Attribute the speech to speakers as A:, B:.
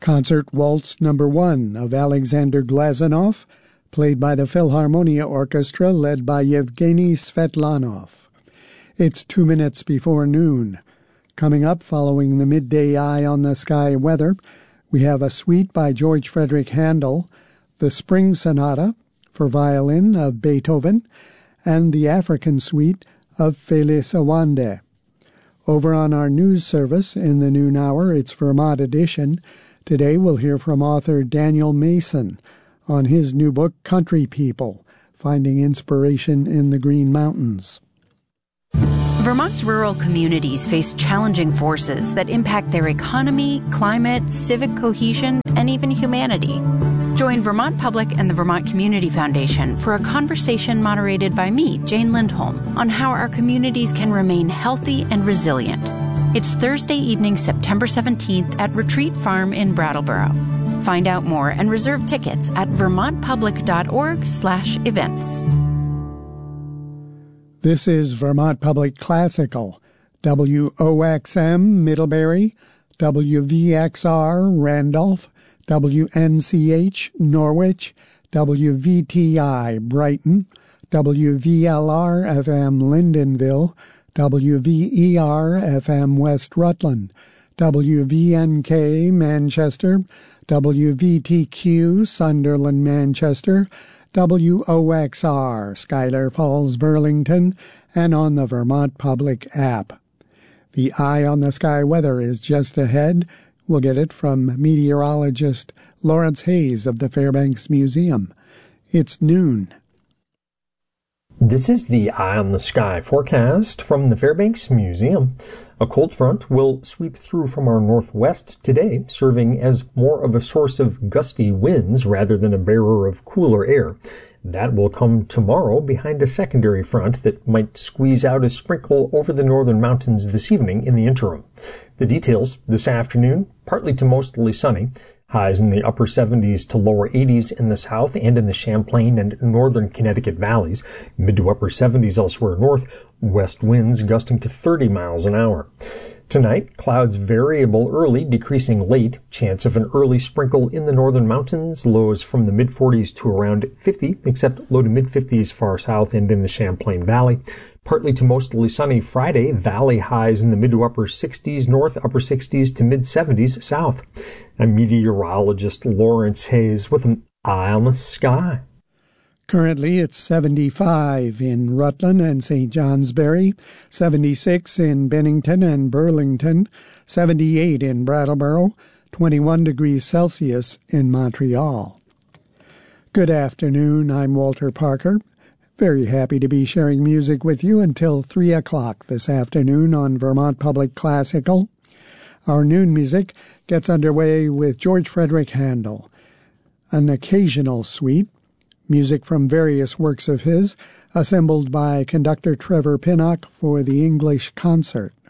A: Concert Waltz No. 1 of Alexander Glazunov, played by the Philharmonia Orchestra led by Yevgeny Svetlanov. It's 2 minutes before noon. Coming up following the midday Eye on the Sky weather, we have a suite by George Frederick Handel, the Spring Sonata for violin of Beethoven, and the African Suite of Félix Awande. Over on our news service in the noon hour, it's Vermont Edition. Today we'll hear from author Daniel Mason on his new book, Country People, Finding Inspiration in the Green Mountains.
B: Vermont's rural communities face challenging forces that impact their economy, climate, civic cohesion, and even humanity. Join Vermont Public and the Vermont Community Foundation for a conversation moderated by me, Jane Lindholm, on how our communities can remain healthy and resilient. It's Thursday evening, September 17th at Retreat Farm in Brattleboro. Find out more and reserve tickets at vermontpublic.org/events.
A: This is Vermont Public Classical, WOXM Middlebury, WVXR Randolph, WNCH Norwich, WVTI Brighton, WVLR FM Lyndonville, WVER FM West Rutland, WVNK Manchester, WVTQ Sunderland Manchester, WOXR Schuyler Falls Burlington, and on the Vermont Public app. The Eye on the Sky weather is just ahead. We'll get it from meteorologist Lawrence Hayes of the Fairbanks Museum. It's noon.
C: This is the Eye on the Sky forecast from the Fairbanks Museum. A cold front will sweep through from our northwest today, serving as more of a source of gusty winds rather than a bearer of cooler air. That will come tomorrow behind a secondary front that might squeeze out a sprinkle over the northern mountains this evening in the interim. The details this afternoon, partly to mostly sunny. Highs in the upper 70s to lower 80s in the south and in the Champlain and northern Connecticut valleys. Mid to upper 70s elsewhere north. West winds gusting to 30 miles an hour. Tonight, clouds variable early, decreasing late. Chance of an early sprinkle in the northern mountains. Lows from the mid-40s to around 50, except low to mid-50s far south and in the Champlain Valley. Partly to mostly sunny Friday. Valley highs in the mid to upper 60s north, upper 60s to mid-70s south. I'm meteorologist Lawrence Hayes with an Eye on the Sky.
A: Currently, it's 75 in Rutland and St. Johnsbury, 76 in Bennington and Burlington, 78 in Brattleboro, 21 degrees Celsius in Montreal. Good afternoon, I'm Walter Parker. Very happy to be sharing music with you until 3 o'clock this afternoon on Vermont Public Classical. Our noon music gets underway with George Frederick Handel, an occasional suite, music from various works of his, assembled by conductor Trevor Pinnock for the English concert.